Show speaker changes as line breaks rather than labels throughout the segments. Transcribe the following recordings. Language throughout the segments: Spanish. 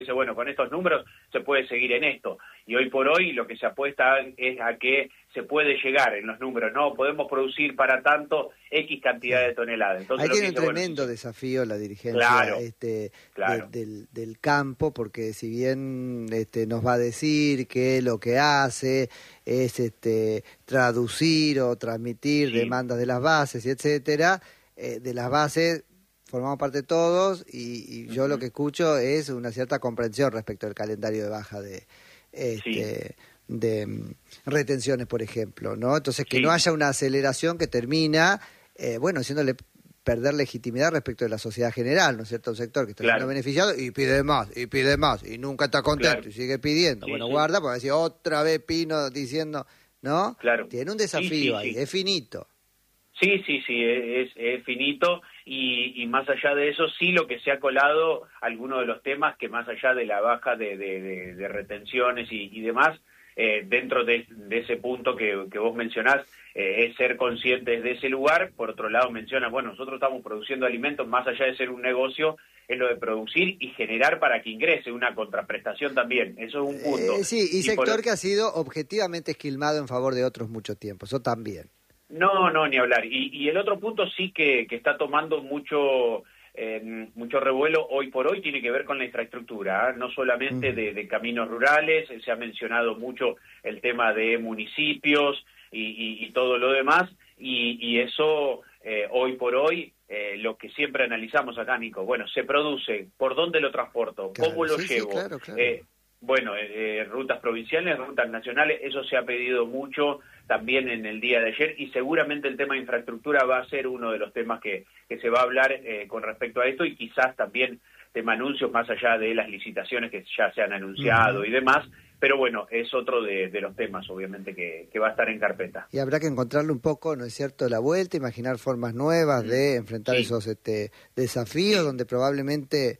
dice, bueno, con estos números se puede seguir en esto. Y hoy por hoy lo que se apuesta es a que se puede llegar en los números, ¿no? Podemos producir para tanto X cantidad de toneladas. Entonces,
ahí tiene un tremendo desafío la dirigencia
claro.
del campo, porque si bien nos va a decir que lo que hace es traducir o transmitir demandas de las bases, y etcétera, de las bases formamos parte todos, y yo lo que escucho es una cierta comprensión respecto al calendario de baja de retenciones, por ejemplo, ¿no? Entonces, que no haya una aceleración que termina, haciéndole perder legitimidad respecto de la sociedad general, ¿no es cierto? Un sector que está siendo beneficiado y pide más, y nunca está contento, y sigue pidiendo. Guarda, porque decir otra vez Pino diciendo, ¿no?
Claro.
Tiene un desafío ahí, es finito.
Sí, es finito, y más allá de eso, sí lo que se ha colado, algunos de los temas que más allá de la baja de retenciones y demás, dentro de ese punto que vos mencionás, es ser conscientes de ese lugar. Por otro lado mencionas, bueno, nosotros estamos produciendo alimentos, más allá de ser un negocio, es lo de producir y generar para que ingrese una contraprestación también, eso es un punto.
Y sector que ha sido objetivamente esquilmado en favor de otros mucho tiempo, eso también.
No, ni hablar. Y el otro punto sí que está tomando mucho revuelo hoy por hoy tiene que ver con la infraestructura, no solamente de caminos rurales, se ha mencionado mucho el tema de municipios y todo lo demás, y eso hoy por hoy, lo que siempre analizamos acá, Nico, bueno, se produce, ¿por dónde lo transporto? ¿Cómo lo llevo?
Claro.
Rutas provinciales, rutas nacionales, eso se ha pedido mucho también en el día de ayer, y seguramente el tema de infraestructura va a ser uno de los temas que se va a hablar con respecto a esto, y quizás también tema anuncios más allá de las licitaciones que ya se han anunciado y demás, pero bueno, es otro de los temas obviamente que va a estar en carpeta.
Y habrá que encontrarle un poco, ¿no es cierto?, la vuelta, imaginar formas nuevas de enfrentar esos desafíos donde probablemente...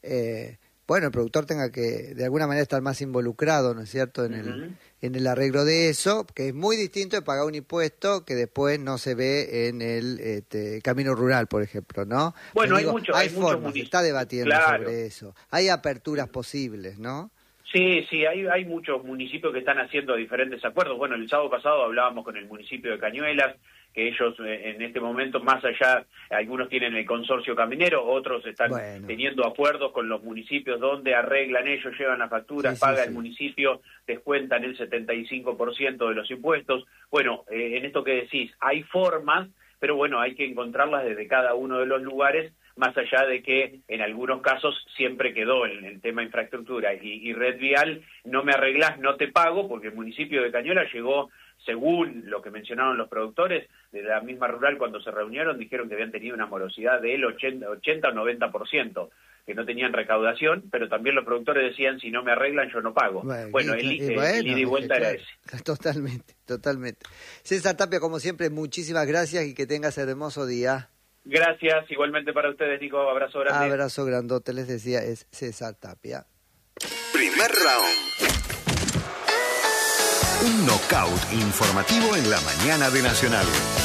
el productor tenga que, de alguna manera, estar más involucrado, ¿no es cierto?, en el arreglo de eso, que es muy distinto de pagar un impuesto que después no se ve en el camino rural, por ejemplo, ¿no?
Bueno,
hay formas, se está debatiendo sobre eso. Hay aperturas posibles, ¿no?
Sí, hay muchos municipios que están haciendo diferentes acuerdos. Bueno, el sábado pasado hablábamos con el municipio de Cañuelas, que ellos en este momento, más allá, algunos tienen el consorcio caminero, otros están teniendo acuerdos con los municipios donde arreglan ellos, llevan las facturas, paga el municipio, descuentan el 75% de los impuestos. Bueno, en esto que decís, hay formas, pero bueno, hay que encontrarlas desde cada uno de los lugares, más allá de que en algunos casos siempre quedó el tema infraestructura y red vial, no me arreglás, no te pago, porque el municipio de Cañuelas llegó, según lo que mencionaron los productores de la misma rural cuando se reunieron, dijeron que habían tenido una morosidad del 80 o 90%, que no tenían recaudación, pero también los productores decían, si no me arreglan, yo no pago. Bueno, el ida y vuelta era ese.
Totalmente. César Tapia, como siempre, muchísimas gracias y que tengas hermoso día.
Gracias, igualmente para ustedes, Nico, abrazo grande.
Abrazo grandote, les decía, es César Tapia.
Primer round. Un knockout informativo en la mañana de Nacional.